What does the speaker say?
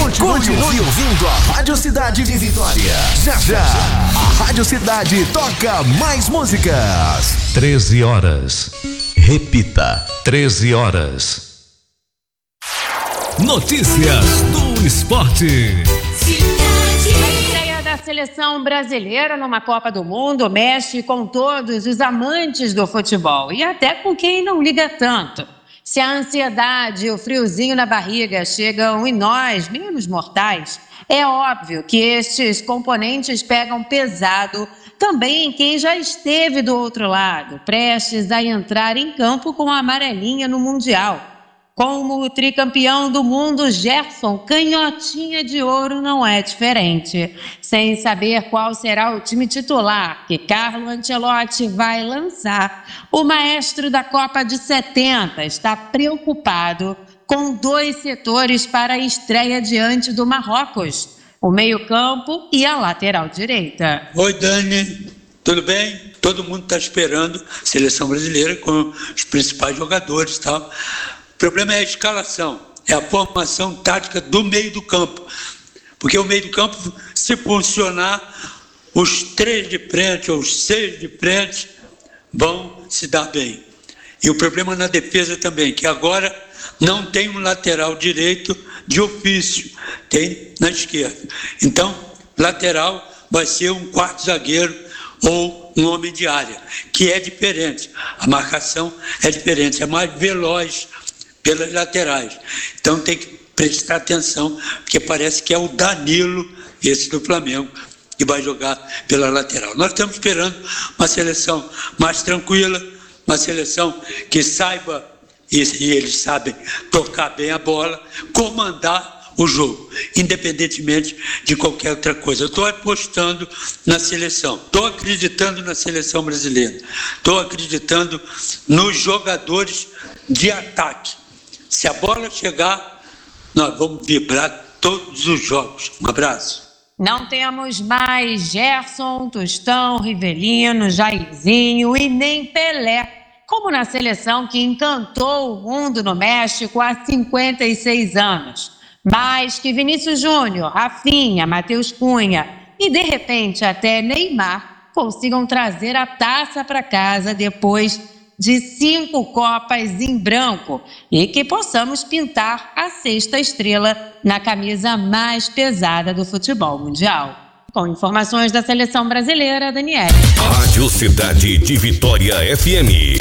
Continue ouvindo a Rádio Cidade de Vitória. Já, a Rádio Cidade toca mais músicas. 13 horas. Repita. 13 horas. Notícias do esporte. A estreia da seleção brasileira numa Copa do Mundo mexe com todos os amantes do futebol e até com quem não liga tanto. Se a ansiedade e o friozinho na barriga chegam em nós, menos mortais, é óbvio que estes componentes pegam pesado também em quem já esteve do outro lado, prestes a entrar em campo com a amarelinha no Mundial. Como o tricampeão do mundo Gerson, canhotinha de ouro não é diferente. Sem saber qual será o time titular que Carlo Ancelotti vai lançar, o maestro da Copa de 70 está preocupado com 2 setores para a estreia diante do Marrocos: o meio-campo e a lateral direita. Oi, Dani, tudo bem? Todo mundo está esperando a seleção brasileira com os principais jogadores e tal. O problema é a escalação, é a formação tática do meio do campo. Porque o meio do campo, se funcionar, os 3 de frente ou os 6 de frente vão se dar bem. E o problema na defesa também, que agora não tem um lateral direito de ofício, tem na esquerda. Então, lateral vai ser um quarto zagueiro ou um homem de área, que é diferente. A marcação é diferente, é mais veloz pelas laterais. Então tem que prestar atenção, porque parece que é o Danilo, esse do Flamengo, que vai jogar pela lateral. Nós estamos esperando uma seleção mais tranquila, uma seleção que saiba, e eles sabem tocar bem a bola, comandar o jogo, independentemente de qualquer outra coisa. Eu estou apostando na seleção, estou acreditando na seleção brasileira, estou acreditando nos jogadores de ataque. Se a bola chegar, nós vamos vibrar todos os jogos. Um abraço. Não temos mais Gerson, Tostão, Rivelino, Jairzinho e nem Pelé, como na seleção que encantou o mundo no México há 56 anos. Mais que Vinícius Júnior, Rafinha, Matheus Cunha e, de repente, até Neymar consigam trazer a taça para casa depois de 5 Copas em branco e que possamos pintar a 6ª estrela na camisa mais pesada do futebol mundial. Com informações da seleção brasileira, Daniele. Rádio Cidade de Vitória FM.